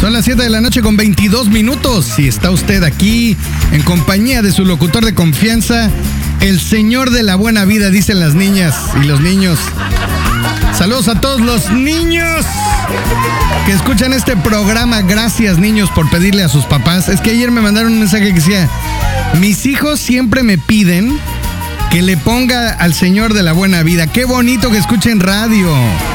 Son las 7 de la noche con 22 minutos y está usted aquí en compañía de su locutor de confianza, el señor de la buena vida, dicen las niñas y los niños. Saludos a todos los niños que escuchan este programa. Gracias, niños, por pedirle a sus papás. Es que ayer me mandaron un mensaje que decía: mis hijos siempre me piden que le ponga al señor de la buena vida. Qué bonito que escuchen radio.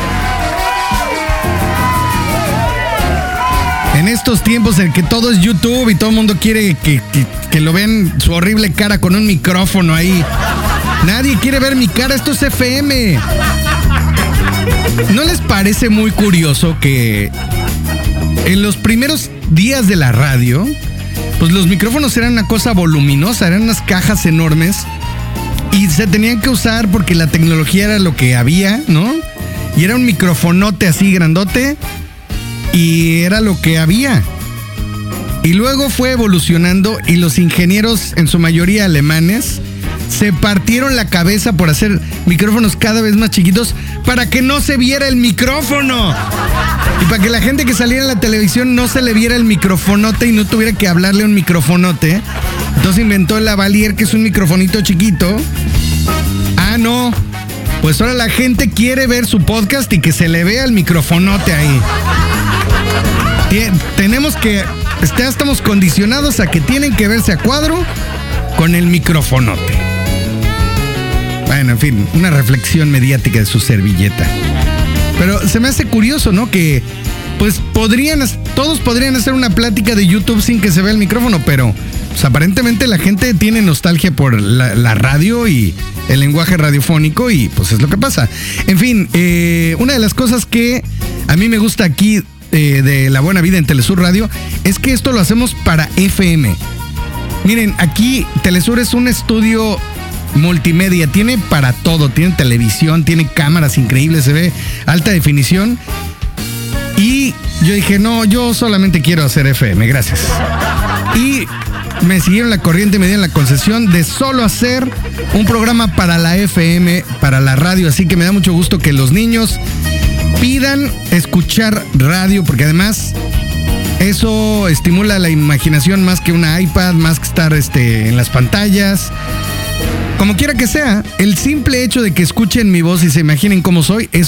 En estos tiempos en que todo es YouTube y todo el mundo quiere que lo vean su horrible cara con un micrófono ahí. Nadie quiere ver mi cara, esto es FM. ¿No les parece muy curioso que en los primeros días de la radio, pues los micrófonos eran una cosa voluminosa, eran unas cajas enormes y se tenían que usar porque la tecnología era lo que había, ¿no? Y era un microfonote así grandote y era lo que había. Y luego fue evolucionando y los ingenieros, en su mayoría alemanes, se partieron la cabeza por hacer micrófonos cada vez más chiquitos para que no se viera el micrófono. Y para que la gente que saliera en la televisión no se le viera el microfonote y no tuviera que hablarle a un microfonote. Entonces inventó el lavalier, que es un microfonito chiquito. Ah, no. Pues ahora la gente quiere ver su podcast y que se le vea el microfonote ahí. Ya estamos condicionados a que tienen que verse a cuadro con el microfonote. Bueno, en fin, una reflexión mediática de su servilleta. Pero se me hace curioso, ¿no? Que pues todos podrían hacer una plática de YouTube sin que se vea el micrófono, pero pues, aparentemente la gente tiene nostalgia por la radio y el lenguaje radiofónico y pues es lo que pasa. En fin, una de las cosas que a mí me gusta aquí de La Buena Vida en Telesur Radio es que esto lo hacemos para FM. Miren, aquí Telesur es un estudio multimedia, tiene para todo, tiene televisión, tiene cámaras increíbles, se ve alta definición. Y yo dije, no, yo solamente quiero hacer FM, gracias. Y me siguieron la corriente y me dieron la concesión de solo hacer un programa para la FM, para la radio, así que me da mucho gusto que los niños pidan escuchar radio, porque además eso estimula la imaginación más que una iPad, más que estar en las pantallas. Como quiera que sea, el simple hecho de que escuchen mi voz y se imaginen cómo soy, eso